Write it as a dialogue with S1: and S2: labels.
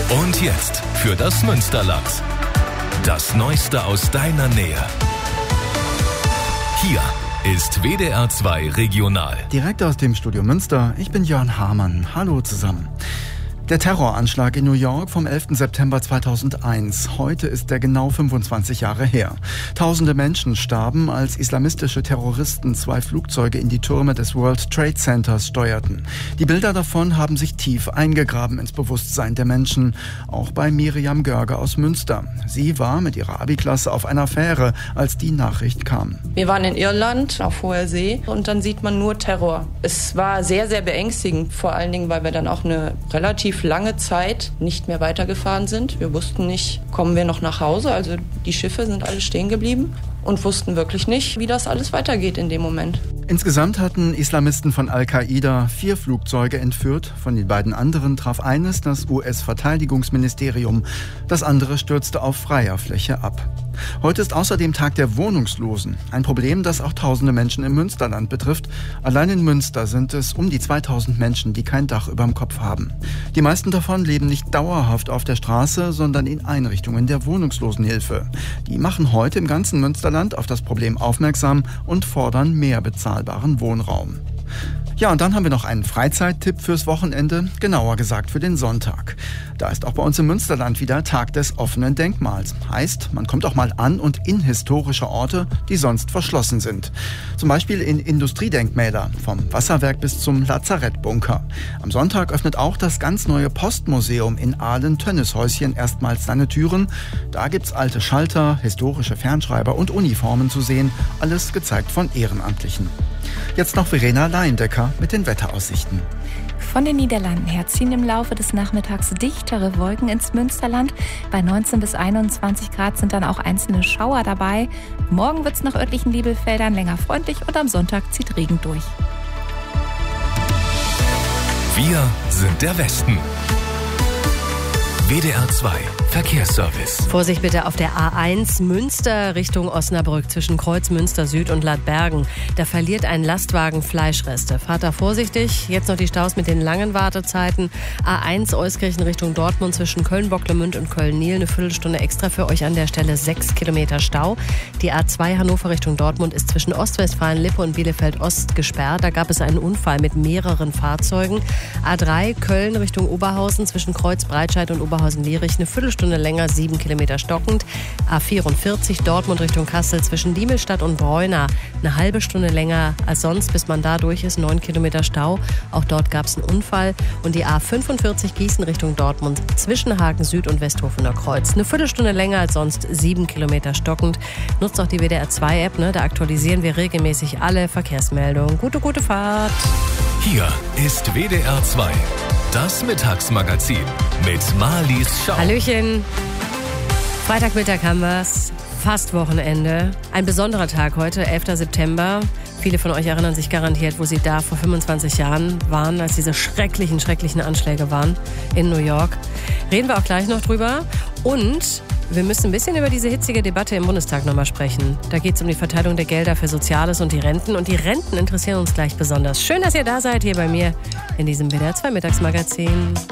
S1: Und jetzt für das Münsterland. Das Neueste aus deiner Nähe. Hier ist WDR 2 Regional.
S2: Direkt aus dem Studio Münster, ich bin Jörn Hamann. Hallo zusammen. Der Terroranschlag in New York vom 11. September 2001. Heute ist der genau 25 Jahre her. Tausende Menschen starben, als islamistische Terroristen 2 Flugzeuge in die Türme des World Trade Centers steuerten. Die Bilder davon haben sich tief eingegraben ins Bewusstsein der Menschen. Auch bei Miriam Görge aus Münster. Sie war mit ihrer Abi-Klasse auf einer Fähre, als die Nachricht kam.
S3: Wir waren in Irland auf hoher See und dann sieht man nur Terror. Es war sehr, sehr beängstigend, vor allen Dingen, weil wir dann auch eine relativ lange Zeit nicht mehr weitergefahren sind. Wir wussten nicht, kommen wir noch nach Hause? Also die Schiffe sind alle stehen geblieben und wussten wirklich nicht, wie das alles weitergeht in dem Moment.
S2: Insgesamt hatten Islamisten von Al-Qaida 4 Flugzeuge entführt. Von den beiden anderen traf eines das US-Verteidigungsministerium. Das andere stürzte auf freier Fläche ab. Heute ist außerdem Tag der Wohnungslosen. Ein Problem, das auch tausende Menschen im Münsterland betrifft. Allein in Münster sind es um die 2000 Menschen, die kein Dach überm Kopf haben. Die meisten davon leben nicht dauerhaft auf der Straße, sondern in Einrichtungen der Wohnungslosenhilfe. Die machen heute im ganzen Münsterland auf das Problem aufmerksam und fordern mehr bezahlbaren Wohnraum. Ja, und dann haben wir noch einen Freizeittipp fürs Wochenende, genauer gesagt für den Sonntag. Da ist auch bei uns im Münsterland wieder Tag des offenen Denkmals. Heißt, man kommt auch mal an und in historische Orte, die sonst verschlossen sind. Zum Beispiel in Industriedenkmäler, vom Wasserwerk bis zum Lazarettbunker. Am Sonntag öffnet auch das ganz neue Postmuseum in Ahlen-Tönnieshäuschen erstmals seine Türen. Da gibt's alte Schalter, historische Fernschreiber und Uniformen zu sehen, alles gezeigt von Ehrenamtlichen. Jetzt noch Verena Leindecker mit den Wetteraussichten.
S4: Von den Niederlanden her ziehen im Laufe des Nachmittags dichtere Wolken ins Münsterland. Bei 19 bis 21 Grad sind dann auch einzelne Schauer dabei. Morgen wird es nach örtlichen Nebelfeldern länger freundlich und am Sonntag zieht Regen durch.
S1: Wir sind der Westen. WDR 2 Verkehrsservice.
S5: Vorsicht bitte auf der A1 Münster Richtung Osnabrück zwischen Kreuz Münster Süd und Ladbergen. Da verliert ein Lastwagen Fleischreste. Fahrt da vorsichtig. Jetzt noch die Staus mit den langen Wartezeiten. A1 Euskirchen Richtung Dortmund zwischen Köln-Bocklemünd und Köln-Niel. Eine Viertelstunde extra für euch an der Stelle, 6 Kilometer Stau. Die A2 Hannover Richtung Dortmund ist zwischen Ostwestfalen-Lippe und Bielefeld-Ost gesperrt. Da gab es einen Unfall mit mehreren Fahrzeugen. A3 Köln Richtung Oberhausen zwischen Kreuz Breitscheid und Oberhausen-Lierich. Eine Viertelstunde länger, 7 Kilometer stockend. A44 Dortmund Richtung Kassel zwischen Diemelstadt und Breuna. Eine halbe Stunde länger als sonst, bis man da durch ist. 9 Kilometer Stau. Auch dort gab es einen Unfall. Und die A45 Gießen Richtung Dortmund zwischen Hagen Süd und Westhofener Kreuz. Eine Viertelstunde länger als sonst, 7 Kilometer stockend. Nutzt auch die WDR 2 App, ne? Da aktualisieren wir regelmäßig alle Verkehrsmeldungen. Gute Fahrt.
S1: Hier ist WDR 2. Das Mittagsmagazin mit Marlies Schau.
S5: Hallöchen. Freitagmittag haben wir's. Fast Wochenende. Ein besonderer Tag heute, 11. September. Viele von euch erinnern sich garantiert, wo sie da vor 25 Jahren waren, als diese schrecklichen Anschläge waren in New York. Reden wir auch gleich noch drüber. Und wir müssen ein bisschen über diese hitzige Debatte im Bundestag nochmal sprechen. Da geht es um die Verteilung der Gelder für Soziales und die Renten. Und die Renten interessieren uns gleich besonders. Schön, dass ihr da seid hier bei mir in diesem WDR 2 Mittagsmagazin.